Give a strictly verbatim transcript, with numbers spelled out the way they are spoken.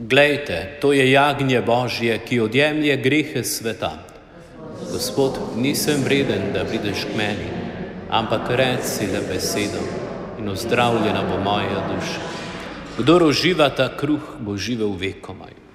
Glejte, to je jagnje Božje, ki odjemlje grehe sveta. Gospod, nisem vreden, da prideš k meni, ampak reci le besedo in ozdravljena bo moja duša. Kdor uživa ta kruh, bo živel vekomaj.